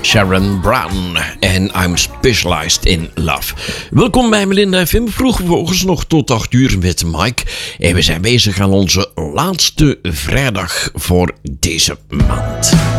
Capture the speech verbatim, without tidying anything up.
Sharon Brown en I'm Specialized in Love. Welkom bij Melinda F M, vroeg volgens nog tot acht uur met Mike. En we zijn bezig aan onze laatste vrijdag voor deze maand.